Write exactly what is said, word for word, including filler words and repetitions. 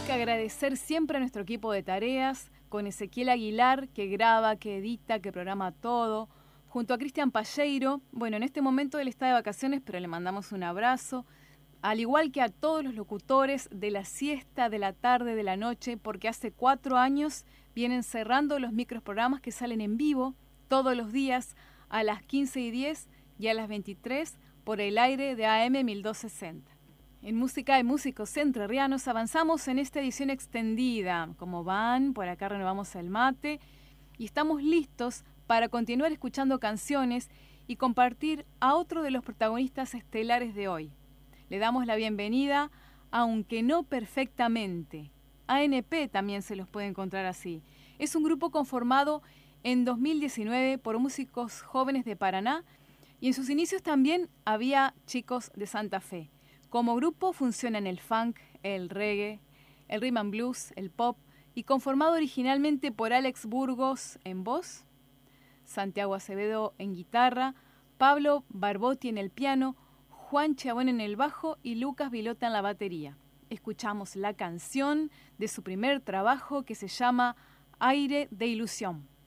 que agradecer siempre a nuestro equipo de tareas, con Ezequiel Aguilar, que graba, que edita, que programa todo, junto a Cristian Palleiro. Bueno, en este momento él está de vacaciones, pero le mandamos un abrazo, al igual que a todos los locutores de la siesta, de la tarde, de la noche, porque hace cuatro años vienen cerrando los microprogramas que salen en vivo todos los días a las quince y diez y a las veintitrés por el aire de A M mil doscientos sesenta. En Música de Músicos Entrerrianos avanzamos en esta edición extendida. Como van, por acá renovamos el mate y estamos listos para continuar escuchando canciones y compartir a otro de los protagonistas estelares de hoy. Le damos la bienvenida, aunque no perfectamente. A N P también se los puede encontrar así. Es un grupo conformado en dos mil diecinueve por músicos jóvenes de Paraná y en sus inicios también había chicos de Santa Fe. Como grupo funcionan el funk, el reggae, el rhythm and blues, el pop y conformado originalmente por Alex Burgos en voz, Santiago Acevedo en guitarra, Pablo Barbotti en el piano, Juan Chabón en el bajo y Lucas Vilota en la batería. Escuchamos la canción de su primer trabajo que se llama Aire de Ilusión.